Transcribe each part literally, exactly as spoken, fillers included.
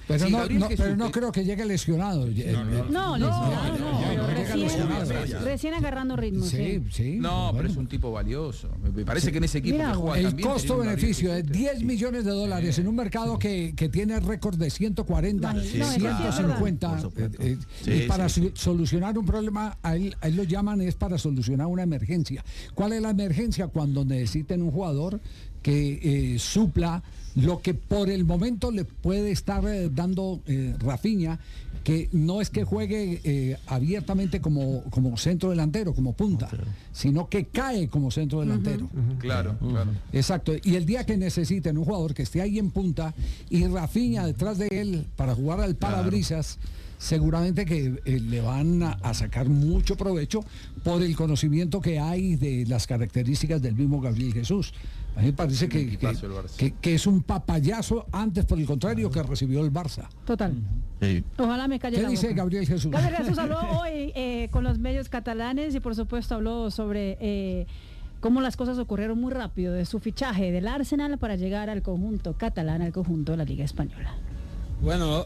Pero, si no, Gabriel no, Jesús, pero no creo que llegue lesionado. No, no, No, lesionado no, pero recién, recién agarrando ritmo. Sí, Sí, sí. No, bueno. pero es un tipo valioso. Me parece que en ese equipo Mira, que juega El también costo-beneficio tenía es un Gabriel diez Jesús. millones de dólares en un mercado que, que tiene récord de ciento cuarenta, Sí, no, eso sí es ciento cincuenta. verdad. Por supuesto. eh, Sí, y para sí, su- solucionar un problema, a él, a él lo llaman es para solucionar una emergencia. ¿Cuál es la emergencia? Cuando necesiten un jugador que eh, supla lo que por el momento le puede estar eh, dando eh, Rafinha, que no es que juegue eh, abiertamente como, como centro delantero, como punta, sino que cae como centro delantero. Claro, claro. Exacto, y el día que necesiten un jugador que esté ahí en punta y Rafinha detrás de él para jugar al parabrisas, seguramente que eh, le van a, a sacar mucho provecho por el conocimiento que hay de las características del mismo Gabriel Jesús. A mí me parece que, que, equipazo el Barça. que- que es un papayazo antes, por el contrario, que recibió el Barça. total. Sí. Ojalá me calle ¿Qué la dice boca. Gabriel Jesús? Gabriel Jesús habló hoy eh, con los medios catalanes y por supuesto habló sobre eh, cómo las cosas ocurrieron muy rápido de su fichaje del Arsenal para llegar al conjunto catalán, al conjunto de la Liga Española. Bueno,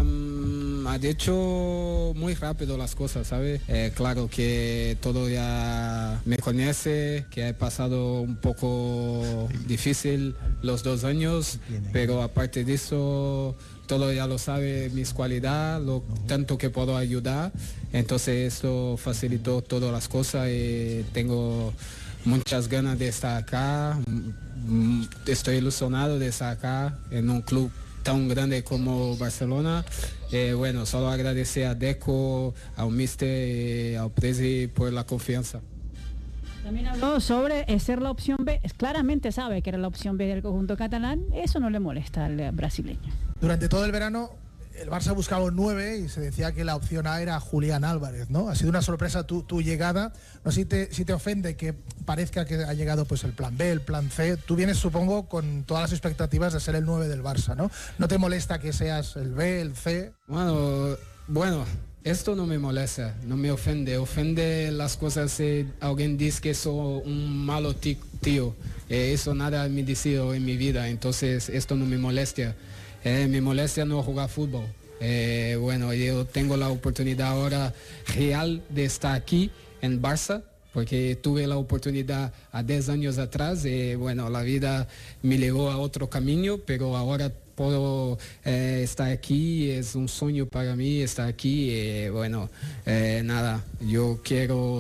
um, ha dicho muy rápido las cosas, ¿sabes? Eh, claro que todo ya me conoce, que he pasado un poco difícil los dos años, pero aparte de eso, todo ya lo sabe, mis cualidades, lo tanto que puedo ayudar, entonces esto facilitó todas las cosas y tengo muchas ganas de estar acá, mm, estoy ilusionado de estar acá en un club tan grande como Barcelona. Eh, bueno, solo agradecer a Deco, al Mister, al Presi por la confianza. También habló sobre eh, ser la opción B. Es- Claramente sabe que era la opción B del conjunto catalán. Eso no le molesta al eh, brasileño. Durante todo el verano el Barça buscaba un nueve y se decía que la opción A era Julián Álvarez, ¿no? Ha sido una sorpresa tu, tu llegada. No sé si te, si te ofende que parezca que ha llegado pues el plan B, el plan C. Tú vienes, supongo, con todas las expectativas de ser el nueve del Barça, ¿no? ¿No te molesta que seas el B, el C? Bueno, bueno, esto no me molesta, no me ofende. Ofende las cosas si alguien dice que soy un malo ti- tío. Eh, eso nada me ha dicho en mi vida, entonces esto no me molesta. Eh, me molesta no jugar fútbol. Eh, bueno, yo tengo la oportunidad ahora real de estar aquí en Barça, porque tuve la oportunidad a diez años atrás y bueno, la vida me llevó a otro camino, pero ahora puedo eh, estar aquí, es un sueño para mí estar aquí y bueno, eh, nada, yo quiero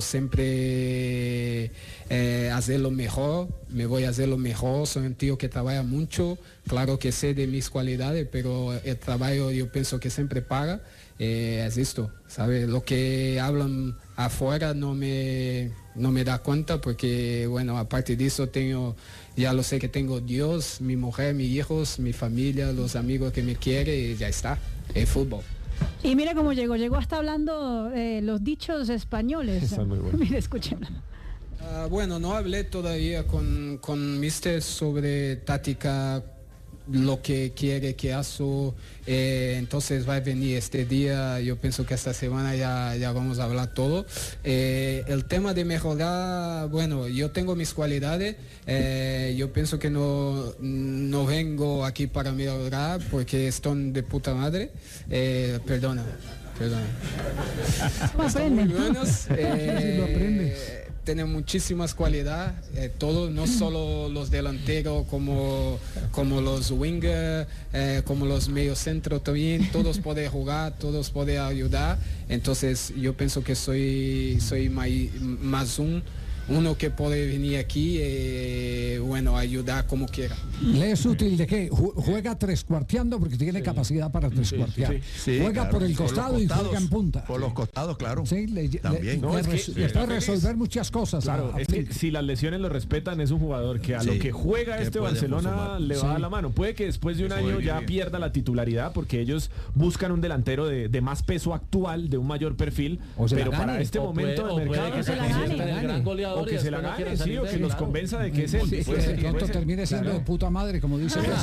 siempre eh, hacer lo mejor, me voy a hacer lo mejor, soy un tío que trabaja mucho, claro que sé de mis cualidades, pero el trabajo yo pienso que siempre paga. Eh, es esto, ¿sabes? Lo que hablan afuera no me, no me da cuenta porque, bueno, aparte de eso tengo, ya lo sé que tengo Dios, mi mujer, mis hijos, mi familia, los amigos que me quieren y ya está, el fútbol. Y mira cómo llegó. Llegó hasta hablando eh, los dichos españoles. Está muy bueno. Mira, escúchenlo. Ah, bueno, no hablé todavía con, con Mister sobre táctica, lo que quiere que hago, eh, entonces va a venir este día, yo pienso que esta semana ya, ya vamos a hablar todo. Eh, el tema de mejorar, bueno, yo tengo mis cualidades, eh, yo pienso que no, no vengo aquí para mejorar porque están de puta madre, eh, perdona, perdona. ¿Cómo Están aprende? muy buenos, eh, Lo aprende. tiene muchísimas cualidades, eh, todo, no solo los delanteros como, como los wingers, eh, como los mediocentros también, todos pueden jugar, todos pueden ayudar, entonces yo pienso que soy, soy mai- más un, uno que puede venir aquí y bueno, ayudar como quiera. ¿Le es útil de qué? Ju- Juega tres cuarteando porque tiene capacidad para tres cuartear. Sí, Juega claro. por el Por los costado y costados, juega en punta. Por los costados, claro. Sí, le, le- También. le No, es que- res- sí, le está puede feliz. resolver muchas cosas. a- Claro, a es que Flick. si las lesiones lo respetan, es un jugador que a Sí, lo que juega que este puede Barcelona consumar. le va a Sí. dar la mano. Puede que después de un Que año juegue ya bien. pierda la titularidad porque ellos buscan un delantero de, de más peso actual, de un mayor perfil, O se la pero gane, para este O momento puede- de o puede mercado que se se la convierta gane. en el gran goleador jugador o que y se la después no gane, quiera sí, salir o de que ahí, nos claro. convenza de que es Sí, él. sí, Puede que ser, de puede pronto ser. termine siendo Claro. de puta madre, como dice el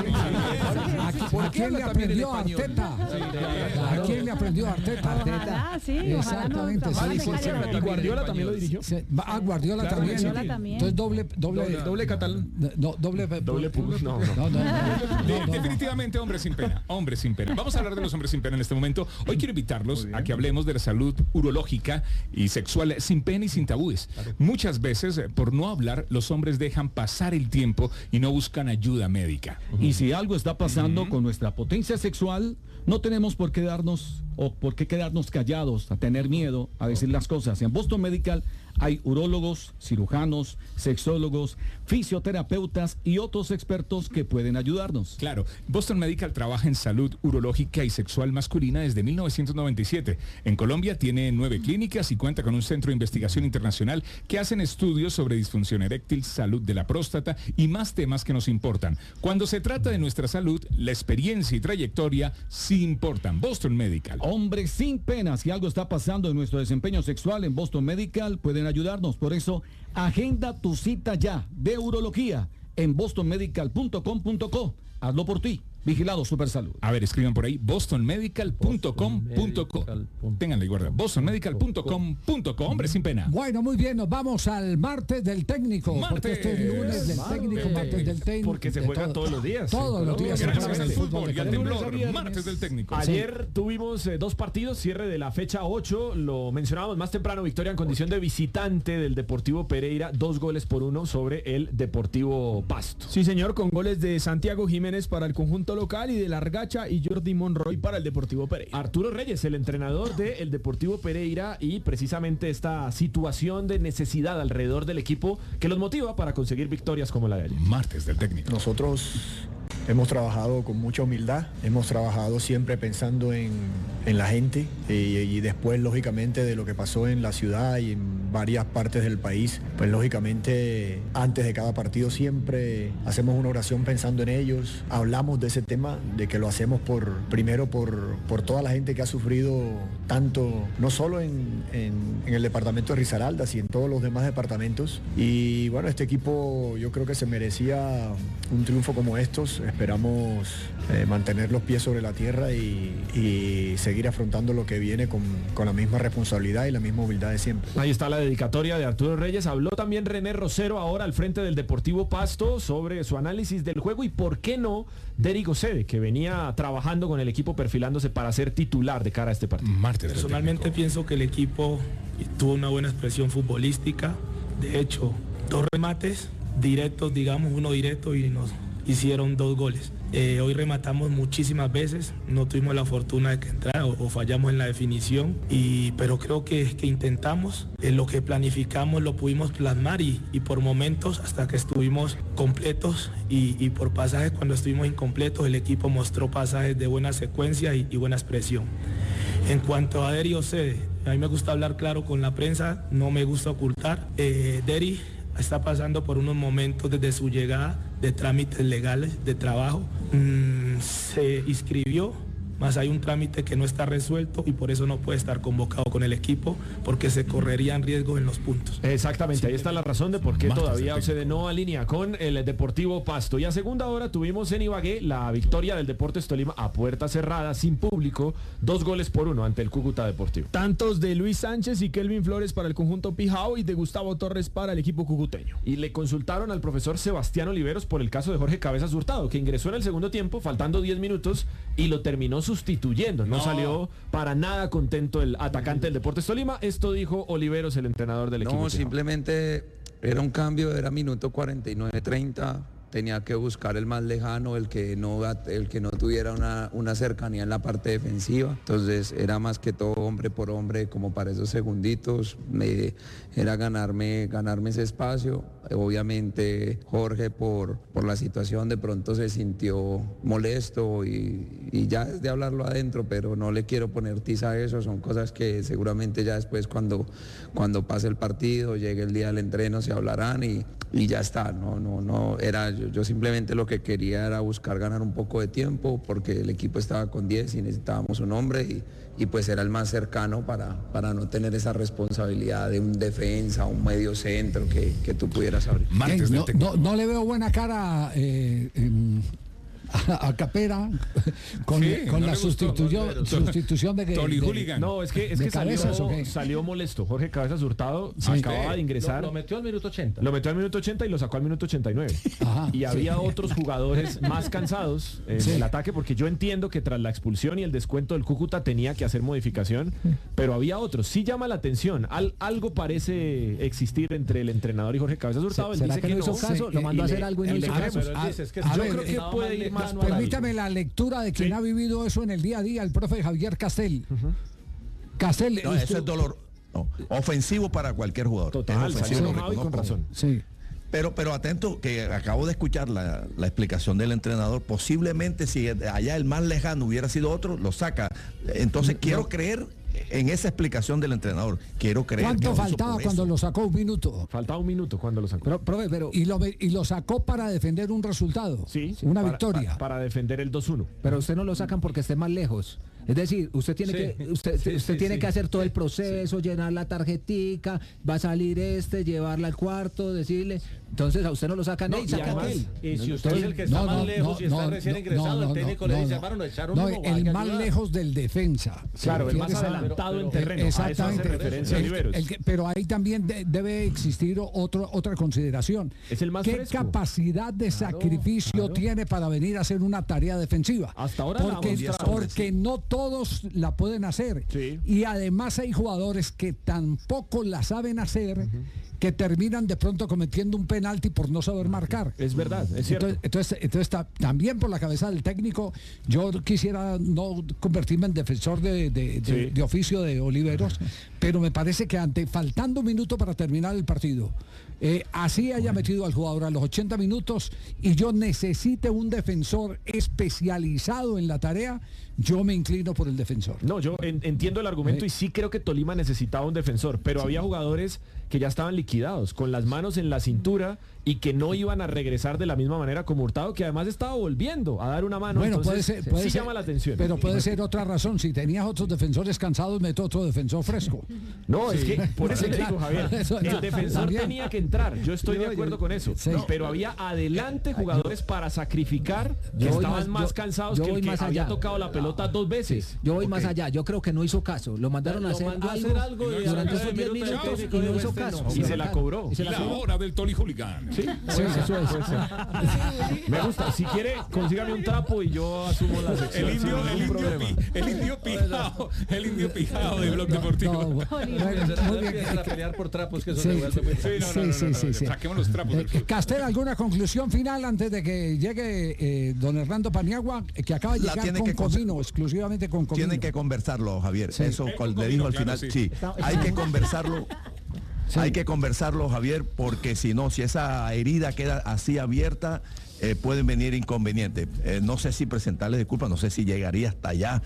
¿A, ¿Por a qué quién le habla también en aprendió español? Arteta? Sí, ¿A quién le aprendió Arteta? Ojalá, sí, ojalá no- Exactamente, ojalá sí, me sí, caiga sí. la- Y Guardiola también lo dirigió. Se- va- Ah, Guardiola Claro, también. Guardiola también. Entonces doble, doble, Doble- doble catalán. No, doble, Doble pu- no, no. No, no, no, no, De- no, no. definitivamente hombres sin pena, hombres sin pena. Vamos a hablar de los hombres sin pena en este momento. Hoy quiero invitarlos a que hablemos de la salud urológica y sexual sin pena y sin tabúes. Muchas veces, eh, por no hablar, los hombres dejan pasar el tiempo y no buscan ayuda médica. Y si algo está pasando con nuestra potencia sexual, no tenemos por qué darnos o por qué quedarnos callados, a tener miedo a decir las cosas. En Boston Medical hay urólogos, cirujanos, sexólogos, fisioterapeutas y otros expertos que pueden ayudarnos. Claro, Boston Medical trabaja en salud urológica y sexual masculina desde mil novecientos noventa y siete. En Colombia tiene nueve clínicas y cuenta con un centro de investigación internacional que hacen estudios sobre disfunción eréctil, salud de la próstata y más temas que nos importan. Cuando se trata de nuestra salud, la experiencia y trayectoria sí importan. Boston Medical. Hombres sin pena, si algo está pasando en nuestro desempeño sexual en Boston Medical, pueden ayudarnos. Por eso, agenda tu cita ya de urología en boston medical punto com punto co. Hazlo por ti. Vigilado Supersalud. A ver, escriban por ahí boston medical punto com punto co. Ténganla y guarda. boston medical punto com punto co. Hombre sin pena. Bueno, muy bien, nos vamos al martes del técnico. Porque Martes. este es lunes del técnico, martes del técnico. Porque se de juega todo- todos los días. Todos en los Colombia. días se Gracias juega al el fútbol fútbol de y al Colombia. temblor. Martes del técnico. Ayer tuvimos eh, dos partidos, cierre de la fecha ocho, lo mencionábamos más temprano, victoria en condición de visitante del Deportivo Pereira, dos goles por uno sobre el Deportivo Pasto. Sí, señor, con goles de Santiago Jiménez para el conjunto local y de Largacha y Jordi Monroy para el Deportivo Pereira. Arturo Reyes, el entrenador del Deportivo Pereira, y precisamente esta situación de necesidad alrededor del equipo que los motiva para conseguir victorias como la de ayer. Martes del técnico. Nosotros hemos trabajado con mucha humildad, hemos trabajado siempre pensando en, en la gente y, y después lógicamente de lo que pasó en la ciudad y en varias partes del país, pues lógicamente antes de cada partido siempre hacemos una oración pensando en ellos, hablamos de ese tema, de que lo hacemos por primero por, por toda la gente que ha sufrido tanto, no solo en, en, en el departamento de Risaralda, sino en todos los demás departamentos. Y bueno, este equipo yo creo que se merecía un triunfo como estos. Esperamos eh, mantener los pies sobre la tierra y, y seguir afrontando lo que viene con, con la misma responsabilidad y la misma humildad de siempre. Ahí está la dedicatoria de Arturo Reyes. Habló también René Rosero ahora al frente del Deportivo Pasto sobre su análisis del juego y por qué no Derry Gosede, que venía trabajando con el equipo perfilándose para ser titular de cara a este partido. Martes del Personalmente técnico. pienso que el equipo tuvo una buena expresión futbolística. De hecho, dos remates directos, digamos, uno directo y nos hicieron dos goles. Eh, hoy rematamos muchísimas veces, no tuvimos la fortuna de que entrara o, o fallamos en la definición, y, pero creo que, que intentamos, eh, lo que planificamos lo pudimos plasmar y, y por momentos hasta que estuvimos completos y, y por pasajes cuando estuvimos incompletos el equipo mostró pasajes de buena secuencia y, y buena expresión. En cuanto a Derry Gosede, a mí me gusta hablar claro con la prensa, no me gusta ocultar. Eh, Derry está pasando por unos momentos desde su llegada de trámites legales de trabajo. Mm, se inscribió, más hay un trámite que no está resuelto y por eso no puede estar convocado con el equipo porque se correrían riesgos en los puntos. Exactamente, ahí está la razón de por qué Martes todavía del Gosede no alinea con el Deportivo Pasto. Y a segunda hora tuvimos en Ibagué la victoria del Deportes Tolima a puerta cerrada, sin público, dos goles por uno ante el Cúcuta Deportivo. Tantos de Luis Sánchez y Kelvin Flores para el conjunto Pijao y de Gustavo Torres para el equipo cucuteño. Y le consultaron al profesor Sebastián Oliveros por el caso de Jorge Cabezas Hurtado, que ingresó en el segundo tiempo, faltando diez minutos, y lo terminó sustituyendo. No, no salió para nada contento el atacante del Deportes Tolima. Esto dijo Oliveros, el entrenador del equipo. No, simplemente era un cambio, era minuto cuarenta y nueve treinta. Tenía que buscar el más lejano, el que no, el que no tuviera una, una cercanía en la parte defensiva. Entonces era más que todo hombre por hombre, como para esos segunditos. Me, era ganarme, ganarme ese espacio. Obviamente Jorge por, por la situación de pronto se sintió molesto y, y ya es de hablarlo adentro, pero no le quiero poner tiza a eso. Son cosas que seguramente ya después cuando, cuando pase el partido, llegue el día del entreno, se hablarán y, y ya está. No, no, no, era Yo, yo simplemente lo que quería era buscar ganar un poco de tiempo porque el equipo estaba con diez y necesitábamos un hombre y, y pues era el más cercano para, para no tener esa responsabilidad de un defensa, un medio centro que, que tú pudieras abrir. Martes no, no, no le veo buena cara eh, en, a, a Capera con, Sí, con no la le gustó, sustitución, no, sustitución de, Toli de- Hooligan. No, es que, es de que salió, Cabezas, ¿o qué? salió molesto. Jorge Cabezas Hurtado Sí. acababa de ingresar. Lo, lo metió al minuto ochenta. Lo metió al minuto ochenta y lo sacó al minuto ochenta y nueve. Ajá, y había sí. otros jugadores más cansados en Sí. el ataque, porque yo entiendo que tras la expulsión y el descuento del Cúcuta tenía que hacer modificación, pero había otros. Sí llama la atención. Al- algo parece existir entre el entrenador y Jorge Cabezas Hurtado. Él ¿Será dice que que no hizo caso? Sí, ¿Lo y- mandó y a hacer le- algo y no y le hizo caso? creemos. Pero él dice, es que A yo ver, creo que eh, estaba puede más ir más lejano por ahí. Permítame la lectura de quien Sí. ha vivido eso en el día a día, el profe Javier Castel. Castel, No, eso es dolor. No, ofensivo para cualquier jugador. Total, Es ofensivo, salió lo enojado y con reconozco. razón. Sí. Pero, pero atento, que acabo de escuchar la, la explicación del entrenador. Posiblemente si allá el más lejano hubiera sido otro, lo saca. Entonces No. quiero creer en esa explicación del entrenador. Quiero creer. ¿Cuánto que lo hizo faltaba por cuando eso. lo sacó? Un minuto. Faltaba un minuto cuando lo sacó. Pero, profe, pero, Y lo, ve- y lo sacó para defender un resultado. Sí, sí, una para- victoria. pa- Para, defender el dos uno. pero usted no lo sacan porque esté más lejos. Es decir, usted tiene Sí, que usted, sí, usted sí, tiene sí, que hacer todo sí, el proceso, llenar la tarjetica, va a salir este, llevarla al cuarto, decirle, entonces a usted no lo sacan No, ahí, y saca además- aquel. y si usted Entonces, es el que está más lejos y está recién ingresado, el técnico le dice, hermano, no, nos echaron No, uno, hay el que más ayudar. lejos del defensa. Claro, ¿Se el más refiere a- adelantado en pero- terreno. A eso hace Exactamente. referencia El- Oliveros. el que- pero ahí también de- debe existir otro, otra consideración. Es el más ¿Qué fresco. capacidad de sacrificio claro. tiene para venir a hacer una tarea defensiva? Hasta ahora la ha porque, mostrado. porque no todos la pueden hacer. Sí. Y además hay jugadores que tampoco la saben hacer, que terminan de pronto cometiendo un penalti por no saber marcar. Es verdad, es cierto. Entonces, entonces, entonces ta- también por la cabeza del técnico, yo quisiera no convertirme en defensor de, de- de- Sí. de oficio de Oliveros, pero me parece que ante faltando un minuto para terminar el partido, eh, así haya metido al jugador a los ochenta minutos y yo necesite un defensor especializado en la tarea, yo me inclino por el defensor. No, yo en- entiendo el argumento y sí creo que Tolima necesitaba un defensor, pero había jugadores que ya estaban liquidados, con las manos en la cintura y que no iban a regresar de la misma manera como Hurtado, que además estaba volviendo a dar una mano. Bueno, puede entonces, ser, puede sí ser, llama la atención. pero puede ser otra razón. Si tenías otros defensores cansados, meto otro defensor fresco. No, es Sí. que por eso Sí, le digo, claro. Javier, Eso, el no, defensor también. tenía que entrar. Yo estoy de Yo- acuerdo yo- con eso. sí. No, pero había adelante jugadores para sacrificar que Yo voy estaban más- más yo- cansados yo que el voy que más había allá. tocado la pelota dos veces. Yo voy Ok. más allá, yo creo que no hizo caso. Lo mandaron a Lo hacer mandó a algo, hacer algo y durante a esos nueve diez minutos minutos el y técnico no dijo, hizo este caso. no. Y se la cobró. Y se la La cobró. hora del Toli Hooligan. Sí, Sí, eso es. Me gusta. Si quiere, consígame un trapo y yo asumo la sección. El indio, sin el ningún indio, problema. pi- el indio pijao, el indio pijao de Blog Deportivo. No, bueno, muy bien. Empiezan a pelear por trapos que eso Sí, se vuelve muy- Sí, no, no, sí, no, no, sí, no, sí, no, sí. saquemos los trapos del Eh, club. Castel, ¿alguna conclusión final antes de que llegue eh, don Hernando Paniagua, eh, que acaba de La llegar tiene con que cons- Comino, exclusivamente con Comino? Tienen que conversarlo, Javier. Sí. Eso Eh, cual con le dijo al Comino, final. claro, Sí, sí. Está- hay está- que conversarlo. Hay que conversarlo, Javier, porque si no, si esa herida queda así abierta, eh, pueden venir inconvenientes. Eh, no sé si presentarle disculpas, no sé si llegaría hasta allá,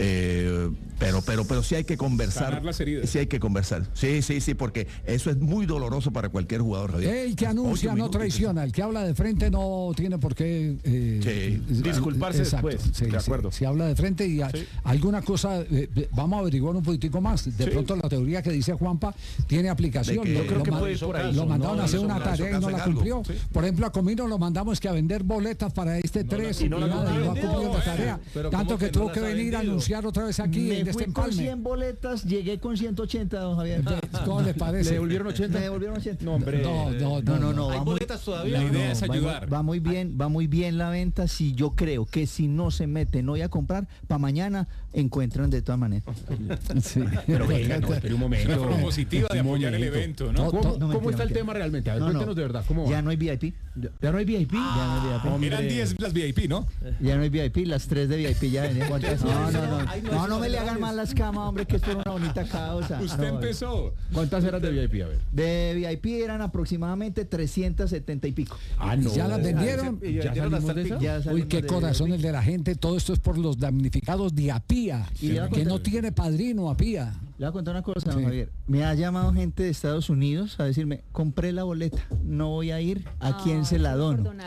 eh, pero, pero, pero sí hay que conversar. Sanar las heridas. Sí hay que conversar. Sí, sí, sí, porque eso es muy doloroso para cualquier jugador, Javier. El que anuncia Ocho no minutos. traiciona, el que habla de frente no tiene por qué eh, Sí. Disculparse después, de acuerdo. Si habla de frente y a- Sí. alguna cosa, eh, eh, vamos a averiguar un poquitico más. De Sí. pronto la teoría que dice Juanpa tiene aplicación. De que- Lo- Yo creo lo que ma- puede ir por ahí. Lo mandaron No, a hacer hizo una caso, tarea y no caso la en algo. cumplió. Sí. Por ejemplo, a Comino lo mandamos que a vender boletas para este tres y no la nada, cumplió. no ha cumplido la tarea. Pero Tanto ¿cómo que, que tuvo no que las ha venir a vendido? anunciar otra vez aquí Me en este fui con empalme. cien boletas, llegué con ciento ochenta, don Javier. ¿Cómo les parece? ¿Le devolvieron ochenta? Me devolvieron ochenta. No, hombre. No, no, No, no, no. ¿Hay va muy- boletas todavía? La idea no, es va muy- ayudar. Va muy bien, va muy bien la venta. Si yo creo que si no se meten hoy a comprar, para mañana encuentran de todas maneras. Sí. Pero venga, no, espere un momento. Una forma positiva de Un apoyar el momento. evento, ¿no? To- ¿Cómo, to- cómo mentira, está el mentira. tema realmente? A ver, No, no. cuéntenos de verdad. ¿Cómo va? Ya no hay V I P. ¿Ya, ya no hay V I P? Ya no hay V I P. Hombre. Eran diez las V I P, ¿no? Ya no hay V I P, las tres de V I P ya venían. No, no, no. Ay, no, No, eso no no me se le hagan vale. mal las camas, hombre, que es por una bonita causa. Usted No, empezó. ¿Cuántas eran de V I P? A ver. De V I P eran aproximadamente trescientas setenta y pico. Ah, no. ¿Ya las vendieron? ¿Ya, Ya salimos de esa? Ya Uy, salimos qué de corazón V I P. el de la gente. Todo esto es por los damnificados de Apía, Y le voy a que contar- no tiene padrino Apía. Le voy a contar una cosa, don Sí. Javier. Me ha llamado gente de Estados Unidos a decirme, compré la boleta, no voy a ir, ¿a quién se la dono?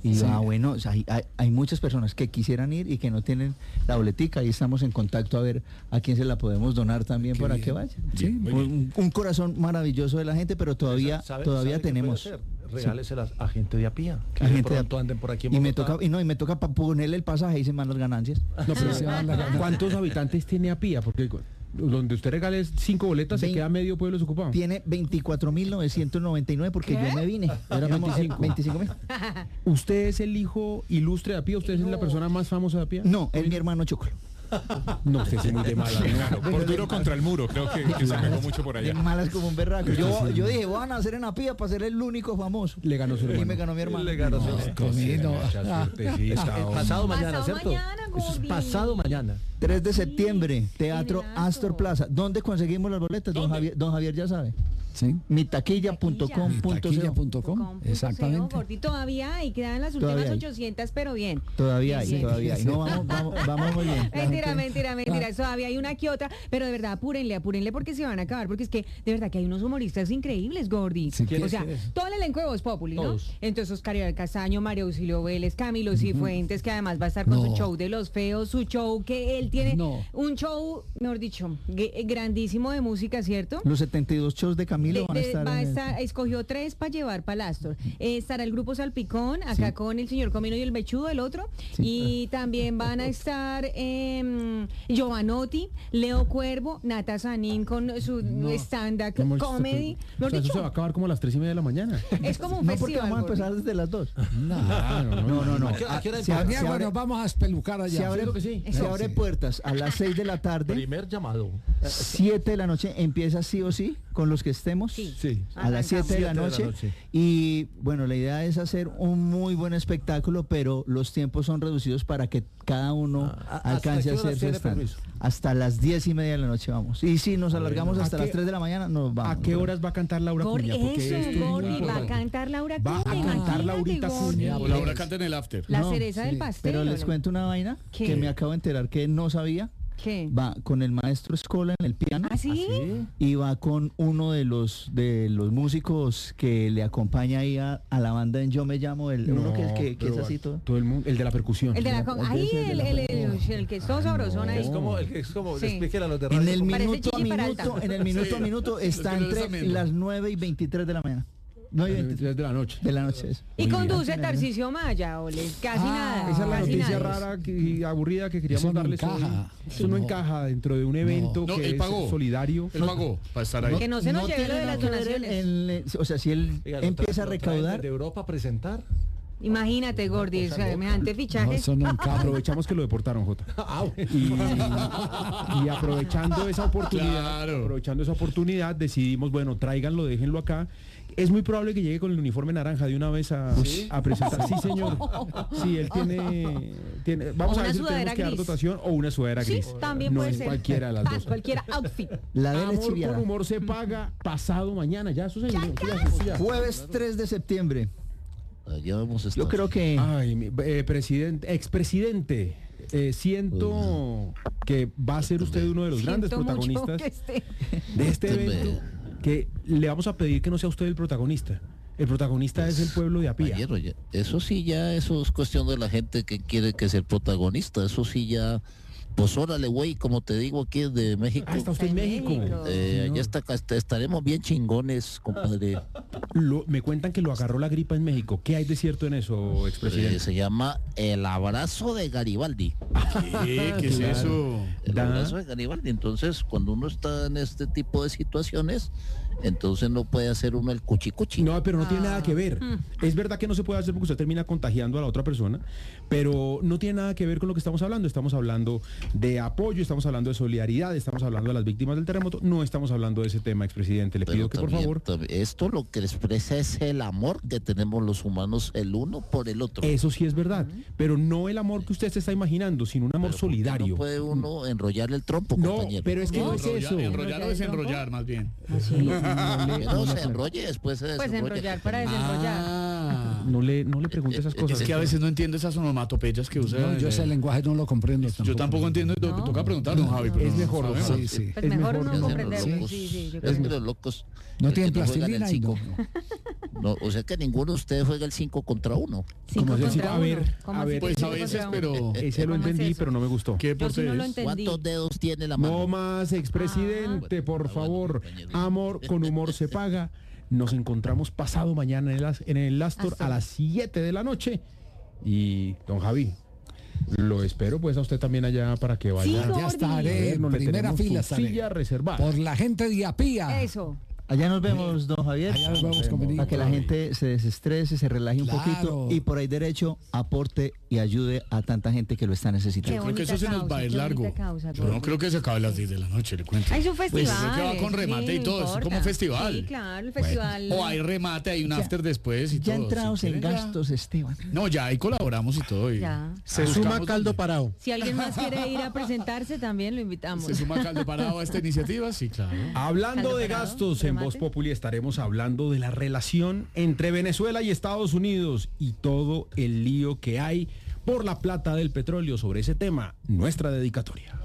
Y Sí. ah, bueno, o sea, hay, hay- hay muchas personas que quisieran ir y que no tienen la boletica. Ahí estamos en contacto a ver a quién se la podemos donar también Qué para bien. que vaya. Sí, muy un, un corazón maravilloso de la gente, pero todavía, ¿Sabe- todavía sabe qué puede tenemos. hacer? Sí. Regáleselas a gente de a pie. Que A de gente de a- pronto anden por aquí en y me Bogotá. toca y no y me toca pa- ponerle el pasaje y se van las ganancias. No, pero se van la gana. ¿cuántos habitantes tiene Apía? Porque cu- donde usted regale cinco boletas se Vein- queda medio pueblo desocupado. Tiene veinticuatro mil novecientos noventa y nueve porque ¿Qué? yo me vine. Era veinticinco. veinticinco mil. ¿Usted es el hijo ilustre de Apía? ¿Usted es la persona más famosa de Apía? No, es mi hermano Chocolo. No, usted es muy de mala. Claro, por duro contra el muro, creo que, que se pegó mucho por De allá. malas como un berraco. Yo, yo dije, van a hacer en Apía para ser el único famoso. Le ganó su Y hermano. me ganó mi hermano. Le ganó su hermano. Comino. El pasado mañana, Pasado ¿cierto? mañana, Eso es Gordy. pasado mañana. tres de septiembre, Teatro Generazo. Astor Plaza. ¿Dónde conseguimos las boletas? Don Javier, don Javier ya sabe. Sí. mitaquilla punto com punto co. Taquilla punto com, Com punto exactamente. co, Gordi, todavía hay, quedan las últimas Todavía hay. ochocientas, pero bien. Todavía hay, Bien, todavía hay. bien. No, vamos, vamos, vamos muy bien. La Mentira, gente- mentira, mentira. Todavía hay una que otra, pero de verdad, apúrenle, apúrenle porque se van a acabar. Porque es que de verdad que hay unos humoristas increíbles, Gordi. Sí, o ¿quiénes, sea, quiénes? todo el elenco de Voz Populi, ¿no? Todos. Entonces, Oscar Iván Castaño, Mario Auxilio Vélez, Camilo Cifuentes, que además va a estar con No. su show de los feos, su show que él tiene No. un show, mejor dicho, ge- grandísimo de música, ¿cierto? Los setenta y dos shows de Camilo De- van a de- estar. va a en el- estar- escogió tres para llevar para el Astor. Eh, estará el grupo Salpicón, acá con el señor Comino y el Bechudo, el otro. Y también van a estar eh, Giovanotti, Leo Cuervo, Nata Sanín con su stand-up No, comedy. O Mejor sea, eso dicho, se va a acabar como a las tres y media de la mañana. es como un No, porque festival. vamos a Gordi. empezar desde las dos. No, No, no, no. ¿A qué- a qué hora Se empieza? abre- Santiago, se abre- nos vamos a espelucar allá. se abre, Claro que sí. se Eso. abre puertas a las seis de la tarde. Primer llamado. siete de la noche empieza sí o sí con los que estemos. Sí. Sí. A las siete de la Siete de la noche. noche. Y bueno, la idea es hacer un muy buen espectáculo, pero los tiempos son reducidos para que cada uno Ah, ¿hasta alcance a qué horas hacer su tiene stand. permiso? Hasta las diez y media de la noche vamos. Y si nos alargamos ¿A hasta qué- las tres de la mañana, nos vamos. ¿A qué horas va a cantar Laura Gordi, Cuña? Porque eso, esto es muy Gordi, va a importante. cantar Laura Va a Cuña. cantar imagínate, Laurita Gordi. Cuña. Laura canta en el after. La No, cereza sí, del pastel. Pero ¿o les no? cuento una vaina ¿Qué? que me acabo de enterar que no sabía. ¿Qué? Va con el maestro Escola en el piano. ¿Ah, sí? Y va con uno de los de los músicos que le acompaña ahí a, a la banda en Yo Me Llamo, el uno que, que, que es pero así todo. Todo el mundo, el de la percusión. El de la con- El de ahí, ese de el, la el, el, el que es todo sabrosón ahí. Es como, el que es como, Sí. explíquenle a los de En radio. el cómo- Parece minuto a Chichi Peralta. minuto, en el minuto a minuto está que no les entre amiendo. las nueve y veintitrés de la mañana. nueve y veintitrés de la noche. de la noche. eso. Y Muy conduce bien. Tarcisio Maya, ole, casi Ah, nada. Esa es la casi noticia nada. rara que- y aburrida que queríamos Eso no darles hoy. encaja. Eso no, No. encaja dentro de un evento No, que él es pagó. solidario. Él pagó para estar ahí. Que no se nos lleve tiene lo de nada las que ver donaciones. en- en- o sea, si él Oiga, lo empieza a tra- lo traen recaudar, desde Europa a presentar. Imagínate, Gordi, semejante No, fichaje. eso no encaja. Aprovechamos que lo deportaron, Jota. Y, y aprovechando esa oportunidad, Claro. aprovechando esa oportunidad, decidimos, bueno, tráiganlo, déjenlo acá. Es muy probable que llegue con el uniforme naranja de una vez a, a presentar. Sí, señor. Sí, él tiene, tiene vamos O a una ver si le tenemos sudadera que dar gris. dotación o una sudadera Sí, gris. también no puede es ser. cualquiera de las Ah, dos. cualquier outfit. la de Amor por chiviada. humor se paga pasado mañana. Ya, eso se ya, ya. Jueves tres de septiembre. Allá vamos a estar. Yo creo que Ay, mi- eh, presidente, expresidente, eh, siento que va a ser usted uno de los grandes Siento mucho protagonistas que esté- de este Usted me- evento, que le vamos a pedir que no sea usted el protagonista. El protagonista es el pueblo de Apía. Ayer, oye, eso sí ya, eso es cuestión de la gente que quiere que sea el protagonista. Eso sí ya, pues órale, güey, como te digo, aquí es de México. Ah, está usted en México. Eh, Señor. ya está, acá, está- estaremos bien chingones, compadre. Lo- me cuentan que lo agarró la gripa en México. ¿Qué hay de cierto en eso, Eh, expresidente? se llama El Abrazo de Garibaldi. ¿Qué? ¿Qué es Claro. eso? El Da. abrazo de Garibaldi. Entonces, cuando uno está en este tipo de situaciones, entonces no puede hacer uno el cuchicuchi. No, pero no tiene nada que ver. Mm. Es verdad que no se puede hacer porque usted termina contagiando a la otra persona, pero no tiene nada que ver con lo que estamos hablando. Estamos hablando de apoyo, estamos hablando de solidaridad, estamos hablando de las víctimas del terremoto, no estamos hablando de ese tema, expresidente. Le Pero pido que por también- favor... también- esto lo que expresa es el amor que tenemos los humanos el uno por el otro. Eso sí es verdad, pero no el amor que usted se está imaginando, sino un amor solidario. No puede uno enrollar el trompo, No, compañero. pero es que no, es Enrollar- eso. Enrollar o desenrollar, más bien. Que no se enrolle, después se Pues desenrolla. enrollar para desenrollar. Ah. No le, no le pregunte esas cosas. Es que a veces no entiendo esas onomatopeyas que usa. No, yo ese lenguaje no lo comprendo. Yo tampoco entiendo y to- No. toca preguntar, don Javi. pero Es no mejor, sabemos. Sí, sí. Pues Es mejor mejor uno que comprenderlo. hacen los Sí, sí, yo locos. creo. Es de los locos. No el que tienen no juegan el plastilina y no. psico. No, o sea que ninguno de ustedes juega el cinco contra uno. ¿Cómo es el- a ver, ¿Cómo a así ver, que pues cinco a veces, contra pero uno? ese lo ¿Cómo es entendí, eso? pero no me gustó. ¿Qué Yo sí no lo entendí. ¿Cuántos dedos tiene la mano? No más, expresidente, por favor. Amor con humor se paga. Nos encontramos pasado mañana en el, As- en el Astor a las siete de la noche. Y, don Javi, lo espero pues a usted también allá para que vaya. Sí, ya estaré en No le primera tenemos fila. su estaré. silla reservada. Por la gente de Apía. Eso. Allá nos vemos, don Javier. Allá nos vemos, Cominito. Para que la gente se desestrese, se relaje un Claro. poquito y por ahí derecho aporte y ayude a tanta gente que lo está necesitando. Qué Creo que bonita eso se nos va a ir causa, qué largo. bonita causa, Yo no Gordy. creo que se acabe a las diez de la noche, le cuento. Ah, es un Pues festival. creo que va con eso sí, remate y no todo, es importa. como festival. Sí, claro, el festival. O hay remate, hay un after después y Ya todo. entrados si en quieren, ya. gastos, Esteban. No, ya ahí colaboramos y todo. y Ya. Se buscamos suma caldo dónde. parado. Si alguien más quiere ir a presentarse, también lo invitamos. Se suma caldo parado a esta iniciativa, sí, claro. Hablando Caldo de parado, gastos, en remate. Voz Populi estaremos hablando de la relación entre Venezuela y Estados Unidos y todo el lío que hay por la plata del petróleo. Sobre ese tema, nuestra dedicatoria.